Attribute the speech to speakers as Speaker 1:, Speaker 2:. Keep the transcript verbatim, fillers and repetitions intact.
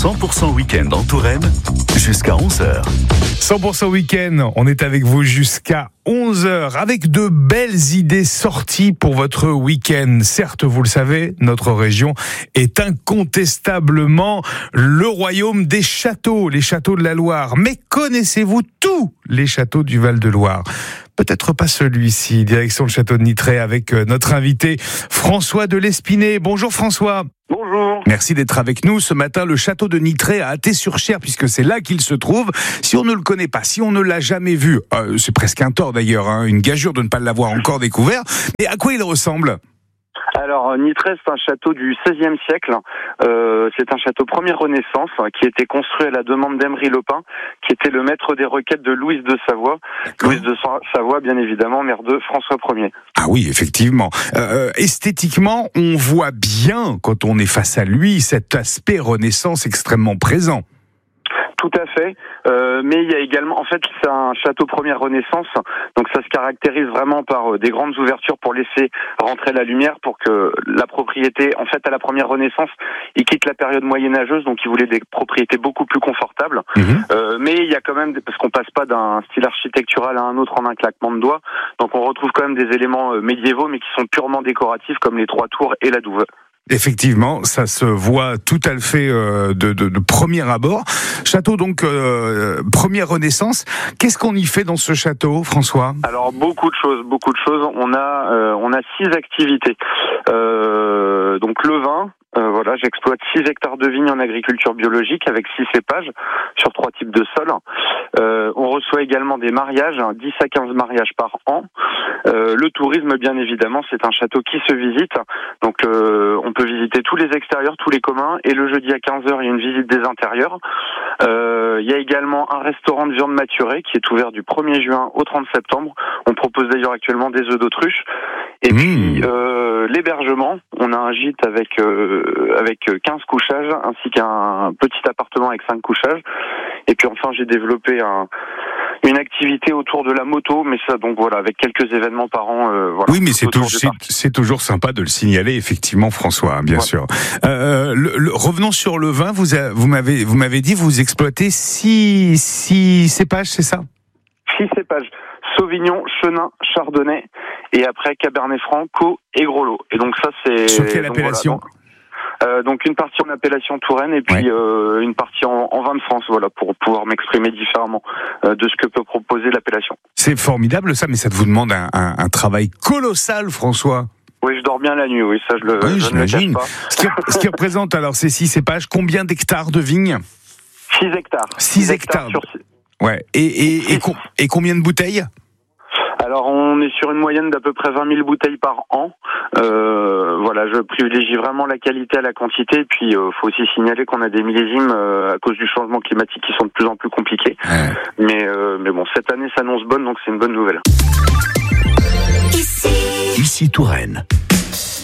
Speaker 1: cent pour cent week-end en Touraine jusqu'à onze heures.
Speaker 2: cent pour cent week-end, on est avec vous jusqu'à onze heures avec de belles idées sorties pour votre week-end. Certes, vous le savez, notre région est incontestablement le royaume des châteaux, les châteaux de la Loire. Mais connaissez-vous tous les châteaux du Val-de-Loire ? Peut-être pas celui-ci. Direction le château de Nitré avec notre invité François de Lespinay. Bonjour François.
Speaker 3: Bonjour.
Speaker 2: Merci d'être avec nous. Ce matin, le château de Nitré à Athée-sur-Cher, puisque c'est là qu'il se trouve. Si on ne le connaît pas, si on ne l'a jamais vu, euh, c'est presque un tort d'ailleurs, hein, une gageure de ne pas l'avoir encore découvert. Mais à quoi il ressemble ?
Speaker 3: Alors, Nitré, c'est un château du seizième siècle. Euh, c'est un château première Renaissance qui a été construit à la demande d'Emery Lopin, qui était le maître des requêtes de Louise de Savoie. D'accord. Louise de Savoie, bien évidemment, mère de François Ier.
Speaker 2: Ah oui, effectivement. Euh, esthétiquement, on voit bien, quand on est face à lui, cet aspect Renaissance extrêmement présent.
Speaker 3: Tout à fait, euh, mais il y a également, en fait, c'est un château première Renaissance, donc ça se caractérise vraiment par des grandes ouvertures pour laisser rentrer la lumière, pour que la propriété, en fait, à la première Renaissance, il quitte la période moyenâgeuse, donc il voulait des propriétés beaucoup plus confortables. Mmh. Euh, mais il y a quand même, parce qu'on passe pas d'un style architectural à un autre en un claquement de doigts, donc on retrouve quand même des éléments médiévaux, mais qui sont purement décoratifs, comme les trois tours et la douve.
Speaker 2: Effectivement, ça se voit tout à fait euh, de, de, de premier abord. Château donc euh, première Renaissance. Qu'est-ce qu'on y fait dans ce château, François ?
Speaker 3: Alors beaucoup de choses, beaucoup de choses. On a euh, on a six activités. Euh, donc le vin. Euh, voilà, j'exploite six hectares de vignes en agriculture biologique avec six cépages sur trois types de sols. Euh, on reçoit également des mariages, hein, dix à quinze mariages par an. Euh, le tourisme, bien évidemment, c'est un château qui se visite. Donc, euh, on peut visiter tous les extérieurs, tous les communs. Et le jeudi à quinze heures, il y a une visite des intérieurs. Euh, il y a également un restaurant de viande maturée qui est ouvert du premier juin au trente septembre. On propose d'ailleurs actuellement des œufs d'autruche. Et mmh. puis, euh, l'hébergement, on a un gîte avec euh, avec quinze couchages, ainsi qu'un petit appartement avec cinq couchages. Et puis enfin, j'ai développé un, une activité autour de la moto, mais ça, donc voilà, avec quelques événements par an. Euh, voilà,
Speaker 2: oui, mais c'est, toujours, c'est, c'est toujours sympa de le signaler, effectivement, François, bien ouais. sûr. Euh, le, le, revenons sur le vin. Vous, a, vous m'avez vous m'avez dit vous exploitez six six cépages, c'est ça ?
Speaker 3: Six cépages. Sauvignon, Chenin, Chardonnay, et après Cabernet Franc, Caux et Groslo. Et donc ça, c'est...
Speaker 2: Sur quelle appellation ?
Speaker 3: Voilà, donc, euh, donc une partie en appellation Touraine et puis ouais. euh, une partie en, en vin de France, voilà, pour pouvoir m'exprimer différemment euh, de ce que peut proposer l'appellation.
Speaker 2: C'est formidable ça, mais ça vous demande un, un, un travail colossal, François.
Speaker 3: Oui, je dors bien la nuit, oui, ça je le
Speaker 2: oui,
Speaker 3: je
Speaker 2: j'imagine.
Speaker 3: Ne le cache pas.
Speaker 2: Ce qui, ce qui représente alors ces six cépages, combien d'hectares de vignes ?
Speaker 3: Six hectares.
Speaker 2: Six hectares.
Speaker 3: hectares sur...
Speaker 2: Ouais. Et, et, et, com- et combien de bouteilles ?
Speaker 3: Alors on est sur une moyenne d'à peu près vingt mille bouteilles par an. Euh, voilà, je privilégie vraiment la qualité à la quantité. Et puis il euh, faut aussi signaler qu'on a des millésimes euh, à cause du changement climatique qui sont de plus en plus compliqués. Ouais. Mais euh, mais bon, cette année s'annonce bonne, donc c'est une bonne nouvelle.
Speaker 1: Ici, Ici Touraine.